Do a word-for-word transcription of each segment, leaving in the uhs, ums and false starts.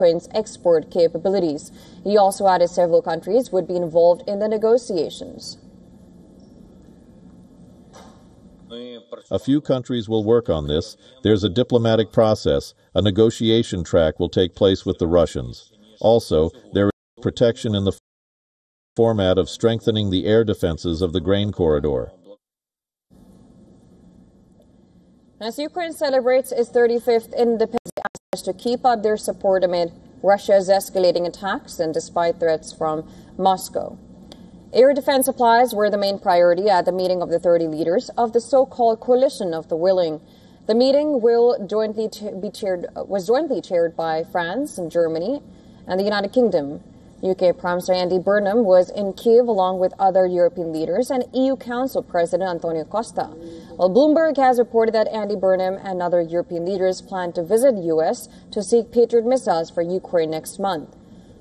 Ukraine's export capabilities. He also added several countries would be involved in the negotiations. A few countries will work on this. There's a diplomatic process. A negotiation track will take place with the Russians. Also, there is protection in the format of strengthening the air defenses of the grain corridor. As Ukraine celebrates its thirty-fifth independence, it has to keep up their support amid Russia's escalating attacks and despite threats from Moscow. Air defense supplies were the main priority at the meeting of the thirty leaders of the so-called Coalition of the Willing. The meeting will jointly be chaired, was jointly chaired by France and Germany and the United Kingdom. U K Prime Minister Andy Burnham was in Kyiv along with other European leaders and E U Council President Antonio Costa. While Bloomberg has reported that Andy Burnham and other European leaders plan to visit the U S to seek Patriot missiles for Ukraine next month.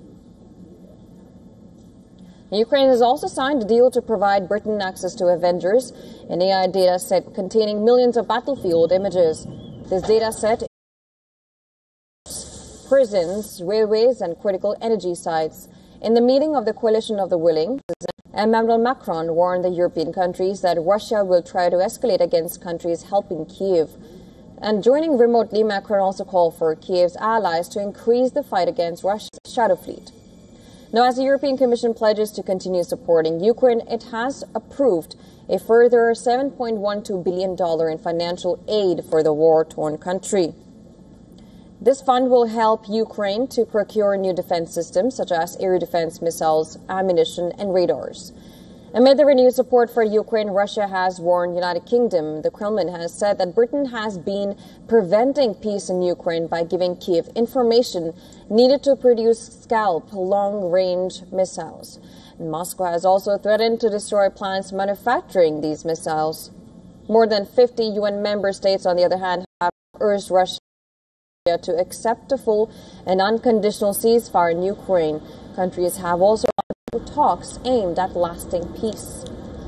Ukraine has also signed a deal to provide Britain access to Avengers, an A I data set containing millions of battlefield images. This data set includes prisons, railways, and critical energy sites. In the meeting of the Coalition of the Willing, Emmanuel Macron warned the European countries that Russia will try to escalate against countries helping Kyiv. And joining remotely, Macron also called for Kyiv's allies to increase the fight against Russia's shadow fleet. Now, as the European Commission pledges to continue supporting Ukraine, it has approved a further seven point one two billion dollars in financial aid for the war-torn country. This fund will help Ukraine to procure new defense systems such as air defense missiles, ammunition, and radars. Amid the renewed support for Ukraine, Russia has warned the United Kingdom. The Kremlin has said that Britain has been preventing peace in Ukraine by giving Kyiv information needed to produce Scalp long-range missiles. And Moscow has also threatened to destroy plants manufacturing these missiles. More than fifty U N member states, on the other hand, have urged Russia to accept a full and unconditional ceasefire in Ukraine. Countries have also talks aimed at lasting peace.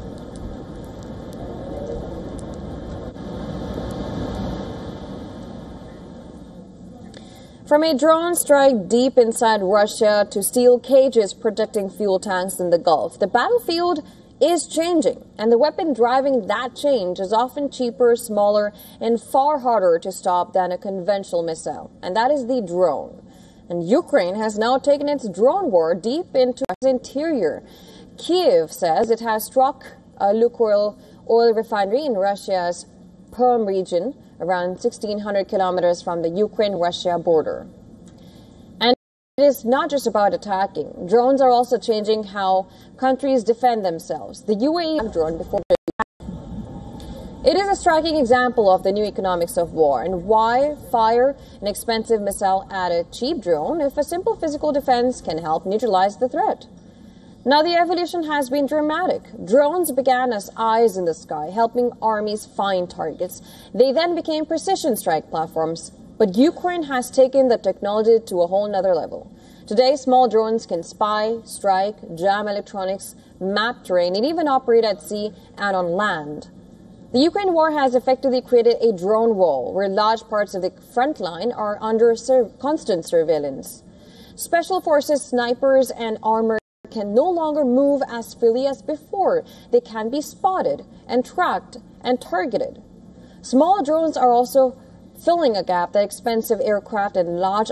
From a drone strike deep inside Russia to steel cages protecting fuel tanks in the Gulf, the battlefield is changing, and the weapon driving that change is often cheaper, smaller, and far harder to stop than a conventional missile, and that is the drone. And Ukraine has now taken its drone war deep into its interior. Kyiv says it has struck a Lukoil oil refinery in Russia's Perm region, around sixteen hundred kilometers from the Ukraine-Russia border. And it is not just about attacking. Drones are also changing how countries defend themselves. The U A E drone before the It is a striking example of the new economics of war and why fire an expensive missile at a cheap drone if a simple physical defense can help neutralize the threat. Now, the evolution has been dramatic. Drones began as eyes in the sky, helping armies find targets. They then became precision strike platforms. But Ukraine has taken the technology to a whole nother level. Today, small drones can spy, strike, jam electronics, map terrain, and even operate at sea and on land. The Ukraine war has effectively created a drone wall where large parts of the front line are under sur- constant surveillance. Special forces, snipers, and armor can no longer move as freely as before. They can be spotted and tracked and targeted. Small drones are also filling a gap that expensive aircraft and large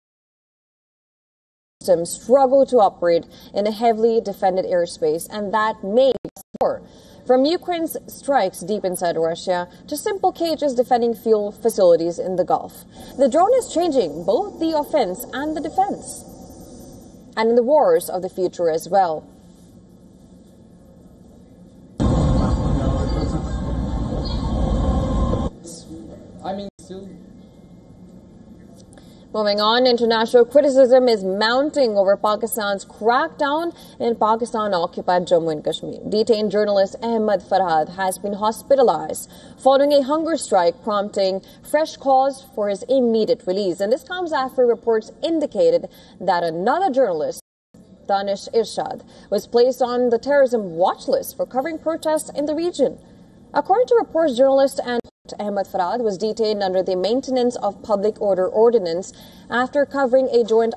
systems struggle to operate in a heavily defended airspace, and that made war. From Ukraine's strikes deep inside Russia to simple cages defending fuel facilities in the Gulf. The drone is changing both the offense and the defense, and in the wars of the future as well. I mean, still. Moving on, international criticism is mounting over Pakistan's crackdown in Pakistan-occupied Jammu and Kashmir. Detained journalist Ahmed Farhad has been hospitalized following a hunger strike, prompting fresh calls for his immediate release. And this comes after reports indicated that another journalist, Danish Irshad, was placed on the terrorism watch list for covering protests in the region. According to reports, journalist and Ahmed Farad was detained under the Maintenance of Public Order Ordinance after covering a joint